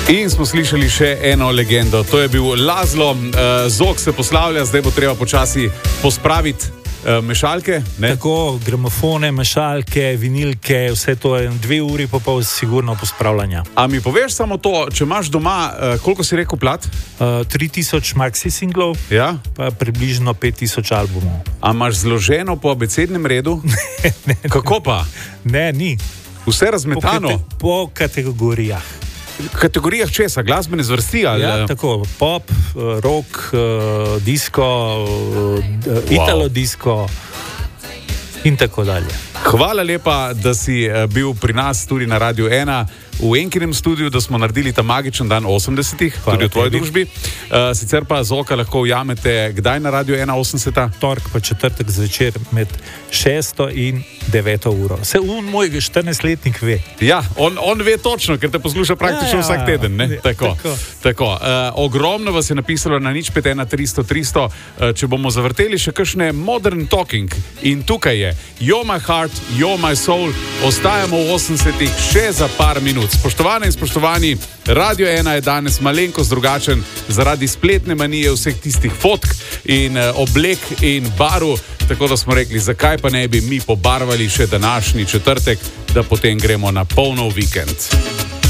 In smo slišali še eno legendo, to je bil Lazlo. Zog se poslavlja, zdaj bo treba počasi pospraviti mešalke. Ne? Tako, gramofone, mešalke, vinilke, vse to je 2 uri pa pol sigurno pospravljanja. A mi poveš samo to, če imaš doma, koliko si rekel plat? 3000 maxi singlov, ja? Pa približno 5000 albumov. A imaš zloženo po abecednem redu? Ne. Kako pa? Ne, ni. Vse razmetano? Po kategorijah. Kategorijah česa? Glasbene zvrsti? Ali? Ja, tako, pop, rock, disco, italo disco in tako dalje. Hvala lepa, da si bil pri nas tudi na Radiu 1 v Enkinem studiu, da smo naredili ta magičen dan 80-ih, tudi v tvoji družbi. Sicer pa Zoka lahko ujamete kdaj na Radiu 1 80? Tork pa četrtek zvečer med 6 in 9 uro. Se moj 14-letnik ve. Ja, on ve točno, ker te posluša praktično vsak teden. Ne? Tako. Ogromno vas je napisalo na 051 300 300, če bomo zavrteli še kakšne Modern Talking. In tukaj je You're My Heart, You're My Soul. Ostajamo v 80-ih še za par minut. Spoštovane in spoštovani, Radio 1 je danes malenkost drugačen zaradi spletne manije vseh tistih fotk in oblek in barv, tako da smo rekli, zakaj pa ne bi mi pobarvali še današnji četrtek, da potem gremo na polno vikend.